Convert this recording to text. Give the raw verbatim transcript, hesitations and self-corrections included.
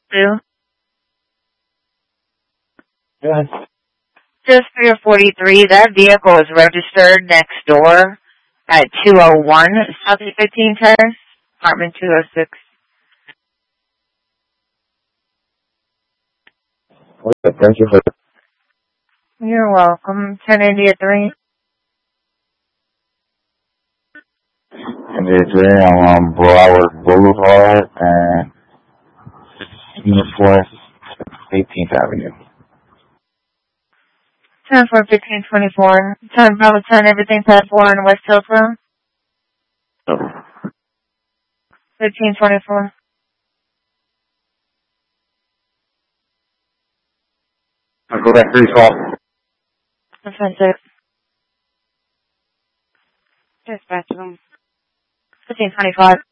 Two. Yes. Just three forty-three. That vehicle is registered next door at two oh one South fifteen Terrace, apartment two oh six. Okay, thank you for You're welcome. ten India three. India three on Broward Boulevard and Northwest eighteenth Avenue. ten four fifteen twenty-four. ten Bravo ten, everything past four on West Hills Road. Oh. fifteen twenty-four. I'll go back to your call. Offensive. Dispatch room. fifteen twenty-five.